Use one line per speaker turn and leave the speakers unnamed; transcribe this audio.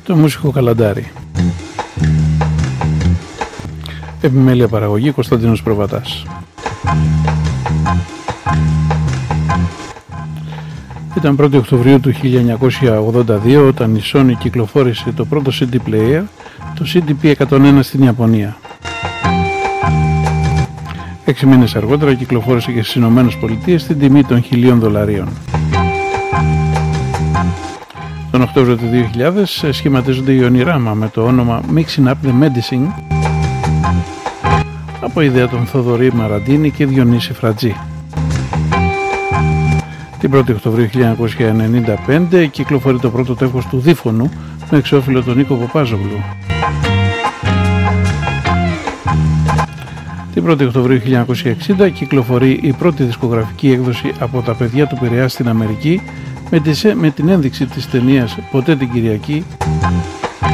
το μουσικό καλαντάρι. Επιμέλεια παραγωγή Κωνσταντίνος Προβατάς. Ήταν 1η Οκτωβρίου του 1982 όταν η Sony κυκλοφόρησε το πρώτο CD player, το CDP-101 στην Ιαπωνία. 6 μήνες αργότερα κυκλοφόρησε και στις Ηνωμένες Πολιτείες στην τιμή των $1.000. Τον Οκτώβριο του 2000 σχηματίζονται οι Ονειράμα με το όνομα Mixing Up The Medicine από ιδέα των Θοδωρή Μαραντίνη και Διονύση Φρατζή. Την 1η Οκτωβρίου 1995 κυκλοφορεί το πρώτο τεύχος του Δίφωνου με εξώφυλλο τον Νίκο Παπάζογλου. Την 1η Οκτωβρίου 1960 κυκλοφορεί η πρώτη δισκογραφική έκδοση από τα παιδιά του Πειραιά στην Αμερική με την ένδειξη της ταινίας «Ποτέ την Κυριακή»